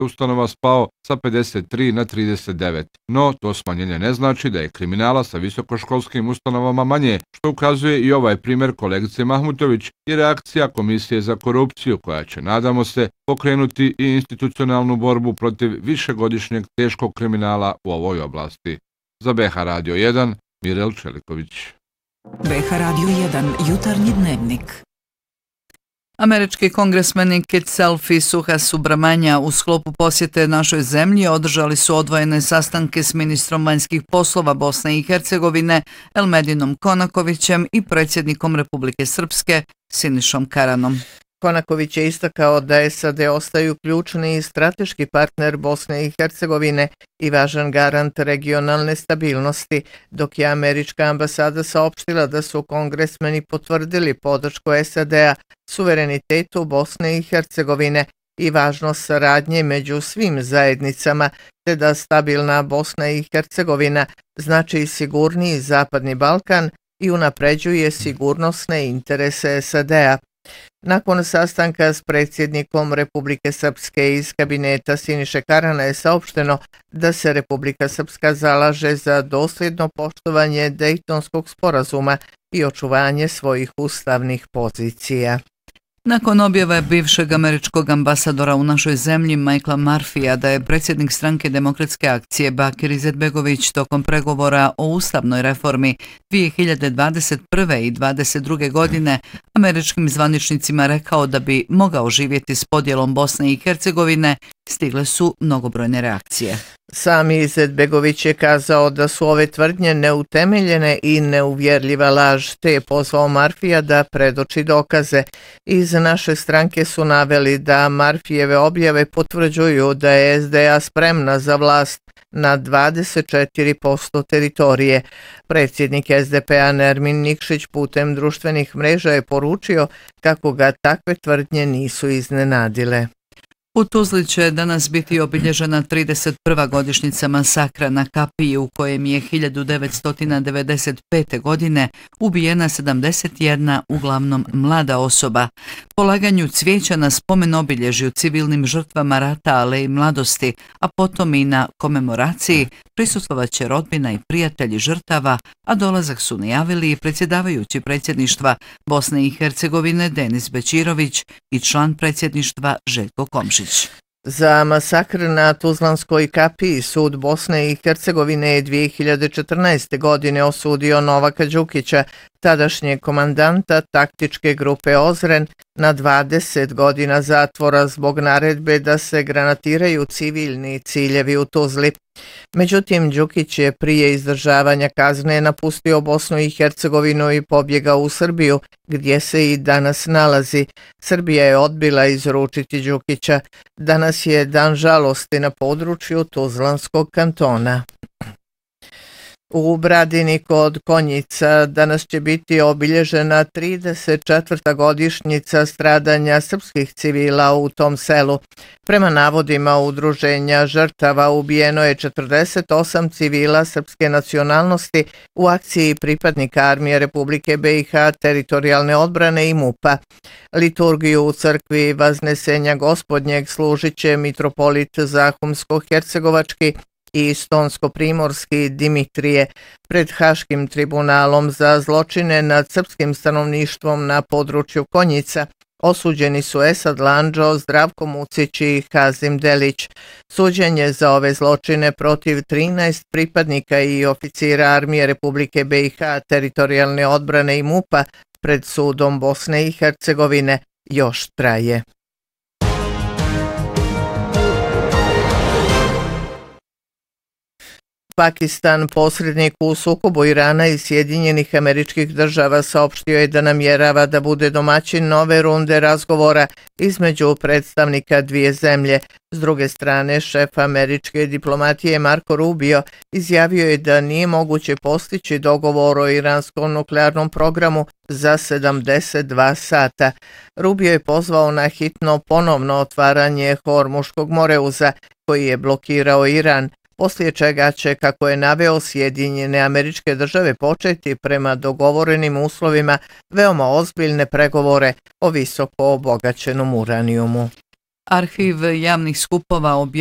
ustanova spao sa 53 na 39. No, to smanjenje ne znači da je kriminala sa visokoškolskim ustanovama manje, što ukazuje i ovaj primjer kolegice Mahmutović i reakcija Komisije za korupciju, koja će, nadamo se, pokrenuti i institucionalnu borbu protiv višegodišnjeg teškog kriminala u ovoj oblasti. Za BH Radio 1, Mirel Čeliković. BH Radio 1, jutarnji dnevnik. Američki kongresmeni Kit Self i Suha Subramanja u sklopu posjete našoj zemlji održali su odvojene sastanke s ministrom vanjskih poslova Bosne i Hercegovine Elmedinom Konakovićem i predsjednikom Republike Srpske Sinišom Karanom. Konaković je istakao da SAD ostaju ključni i strateški partner Bosne i Hercegovine i važan garant regionalne stabilnosti, dok je američka ambasada saopštila da su kongresmeni potvrdili podršku SAD-a suverenitetu Bosne i Hercegovine i važnost saradnje među svim zajednicama, te da stabilna Bosna i Hercegovina znači sigurniji Zapadni Balkan i unapređuje sigurnosne interese SAD-a. Nakon sastanka s predsjednikom Republike Srpske iz kabineta Siniše Karana je saopšteno da se Republika Srpska zalaže za dosljedno poštovanje Dejtonskog sporazuma i očuvanje svojih ustavnih pozicija. Nakon objave bivšeg američkog ambasadora u našoj zemlji Michaela Murphyja da je predsjednik stranke Demokratske akcije Bakir Izetbegović tokom pregovora o ustavnoj reformi 2021. i 2022. godine američkim zvaničnicima rekao da bi mogao živjeti s podjelom Bosne i Hercegovine, stigle su mnogobrojne reakcije. Sam Izetbegović je kazao da su ove tvrdnje neutemeljene i neuvjerljiva laž, te je pozvao Murphyja da predoči dokaze. Iz naše stranke su naveli da Murphyjeve objave potvrđuju da je SDA spremna za vlast na 24% teritorije. Predsjednik SDP-a Nermin Nikšić putem društvenih mreža je poručio kako ga takve tvrdnje nisu iznenadile. U Tuzli će danas biti obilježena 31. godišnjica masakra na kapiji u kojem je 1995. godine ubijena 71 uglavnom mlada osoba. Polaganju cvijeća na spomen obilježju civilnim žrtvama rata, ale i mladosti, a potom i na komemoraciji prisustvovat će rodbina i prijatelji žrtava, a dolazak su najavili i predsjedavajući predsjedništva Bosne i Hercegovine Denis Bećirović i član predsjedništva Željko Komšić. Za masakr na Tuzlanskoj kapiji sud Bosne i Hercegovine je 2014. godine osudio Novaka Đukića, tadašnjeg komandanta taktičke grupe Ozren, na 20 godina zatvora zbog naredbe da se granatiraju civilni ciljevi u Tuzli. Međutim, Đukić je prije izdržavanja kazne napustio Bosnu i Hercegovinu i pobjegao u Srbiju, gdje se i danas nalazi. Srbija je odbila izručiti Đukića. Danas je dan žalosti na području Tuzlanskog kantona. U Bradini kod Konjica danas će biti obilježena 34. godišnjica stradanja srpskih civila u tom selu. Prema navodima udruženja žrtava ubijeno je 48 civila srpske nacionalnosti u akciji pripadnika Armije Republike BiH, teritorijalne odbrane i MUP-a. Liturgiju u crkvi Vaznesenja Gospodnjeg služit će mitropolit Zahumsko-Hercegovački i Stonsko-Primorski Dimitrije. Pred Haškim tribunalom za zločine nad srpskim stanovništvom na području Konjica osuđeni su Esad Landžo, Zdravko Mucić i Hazim Delić. Suđenje za ove zločine protiv 13 pripadnika i oficira Armije Republike BiH, teritorijalne odbrane i MUP-a pred sudom Bosne i Hercegovine još traje. Pakistan, posrednik u sukobu Irana i Sjedinjenih Američkih Država, saopštio je da namjerava da bude domaćin nove runde razgovora između predstavnika dvije zemlje. S druge strane, šef američke diplomatije Marco Rubio izjavio je da nije moguće postići dogovor o iranskom nuklearnom programu za 72 sata. Rubio je pozvao na hitno ponovno otvaranje Hormuškog moreuza koji je blokirao Iran, poslije čega će, kako je naveo, Sjedinjene Američke Države početi prema dogovorenim uslovima veoma ozbiljne pregovore o visoko obogaćenom uranijumu. Arhiv javnih skupova